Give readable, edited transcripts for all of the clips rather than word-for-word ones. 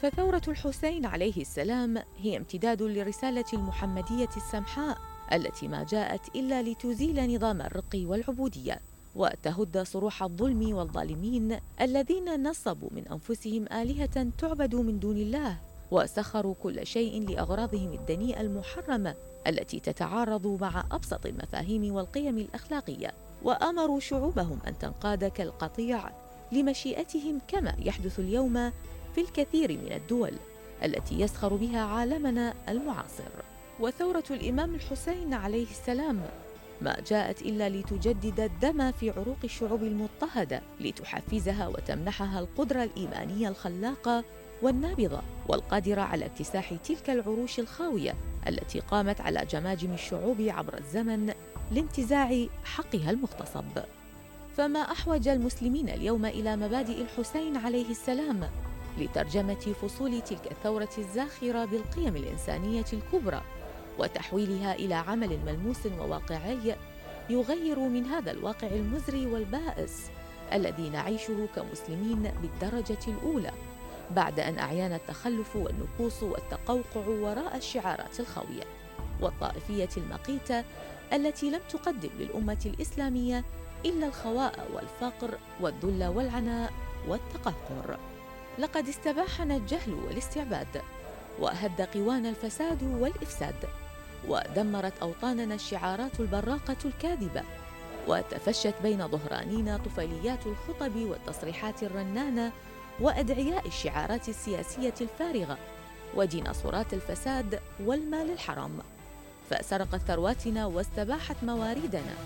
فثورة الحسين عليه السلام هي امتداد للرسالة المحمدية السمحاء التي ما جاءت إلا لتزيل نظام الرق والعبودية وتهد صروح الظلم والظالمين الذين نصبوا من أنفسهم آلهة تعبد من دون الله وسخروا كل شيء لأغراضهم الدنيئة المحرمة التي تتعارض مع أبسط المفاهيم والقيم الأخلاقية، وأمروا شعوبهم أن تنقاد كالقطيع لمشيئتهم كما يحدث اليوم في الكثير من الدول التي يسخر بها عالمنا المعاصر. وثورة الإمام الحسين عليه السلام ما جاءت إلا لتجدد الدم في عروق الشعوب المضطهدة، لتحفزها وتمنحها القدرة الإيمانية الخلاقة والنابضة والقادرة على اكتساح تلك العروش الخاوية التي قامت على جماجم الشعوب عبر الزمن لانتزاع حقها المغتصب. فما أحوج المسلمين اليوم إلى مبادئ الحسين عليه السلام لترجمة فصول تلك الثورة الزاخرة بالقيم الإنسانية الكبرى وتحويلها إلى عمل ملموس وواقعي يغير من هذا الواقع المزري والبائس الذي نعيشه كمسلمين بالدرجة الأولى، بعد أن أعيانا التخلف والنكوص والتقوقع وراء الشعارات الخاوية والطائفية المقيتة التي لم تقدم للأمة الإسلامية إلا الخواء والفقر والذل والعناء والتقهقر. لقد استباحنا الجهل والاستعباد، وأهد قوانا الفساد والإفساد، ودمرت أوطاننا الشعارات البراقة الكاذبة، وتفشت بين ظهرانينا طفيليات الخطب والتصريحات الرنانة وأدعياء الشعارات السياسية الفارغة وديناصورات الفساد والمال الحرام، فسرقت ثرواتنا واستباحت مواردنا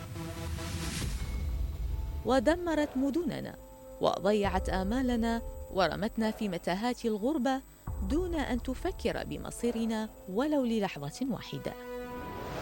ودمرت مدننا وضيعت آمالنا ورمتنا في متاهات الغربة دون أن تفكر بمصيرنا ولو للحظة واحدة.